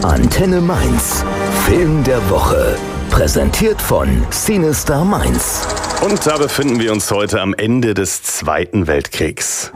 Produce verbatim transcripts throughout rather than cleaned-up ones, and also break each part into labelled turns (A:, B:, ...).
A: Antenne Mainz. Film der Woche. Präsentiert von Cinestar Mainz.
B: Und da befinden wir uns heute am Ende des Zweiten Weltkriegs.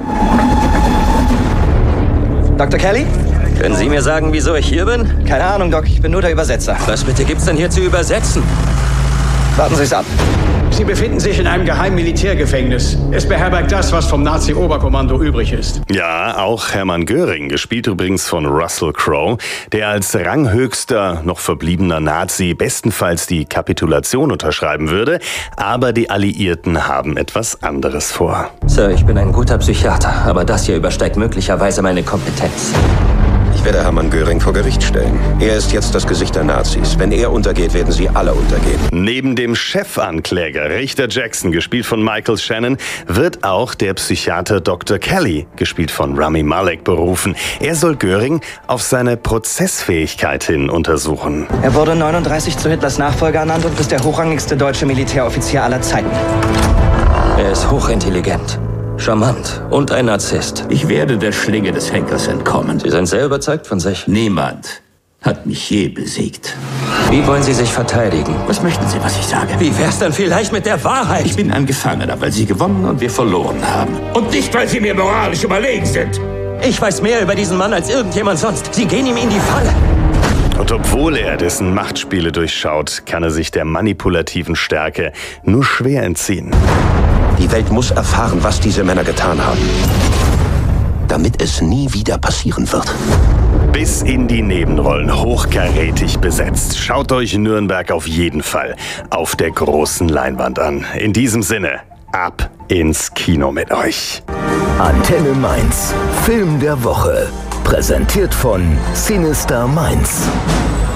C: Doktor Kelly?
D: Können Sie mir sagen, wieso ich hier bin?
C: Keine Ahnung, Doc. Ich bin nur der Übersetzer.
D: Was bitte gibt's denn hier zu übersetzen?
C: Warten Sie es ab.
E: Sie befinden sich in einem geheimen Militärgefängnis. Es beherbergt das, was vom Nazi-Oberkommando übrig ist.
B: Ja, auch Hermann Göring, gespielt übrigens von Russell Crowe, der als ranghöchster noch verbliebener Nazi bestenfalls die Kapitulation unterschreiben würde. Aber die Alliierten haben etwas anderes vor.
D: Sir, ich bin ein guter Psychiater, aber das hier übersteigt möglicherweise meine Kompetenz.
F: Ich werde Hermann Göring vor Gericht stellen. Er ist jetzt das Gesicht der Nazis. Wenn er untergeht, werden sie alle untergehen.
B: Neben dem Chefankläger Richter Jackson, gespielt von Michael Shannon, wird auch der Psychiater Doktor Kelly, gespielt von Rami Malek, berufen. Er soll Göring auf seine Prozessfähigkeit hin untersuchen.
C: Er wurde neununddreißig zu Hitlers Nachfolger ernannt und ist der hochrangigste deutsche Militäroffizier aller Zeiten.
D: Er ist hochintelligent, charmant und ein Narzisst.
G: Ich werde der Schlinge des Henkers entkommen.
D: Sie sind sehr überzeugt von sich.
G: Niemand hat mich je besiegt.
D: Wie wollen Sie sich verteidigen?
G: Was möchten Sie, was ich sage?
D: Wie wär's denn vielleicht mit der Wahrheit?
G: Ich bin ein Gefangener, weil Sie gewonnen und wir verloren haben. Und nicht, weil Sie mir moralisch überlegen sind.
D: Ich weiß mehr über diesen Mann als irgendjemand sonst. Sie gehen ihm in die Falle.
B: Und obwohl er dessen Machtspiele durchschaut, kann er sich der manipulativen Stärke nur schwer entziehen.
F: Die Welt muss erfahren, was diese Männer getan haben, damit es nie wieder passieren wird.
B: Bis in die Nebenrollen hochkarätig besetzt. Schaut euch Nürnberg auf jeden Fall auf der großen Leinwand an. In diesem Sinne, ab ins Kino mit euch.
A: Antenne Mainz. Film der Woche. Präsentiert von Cinestar Mainz.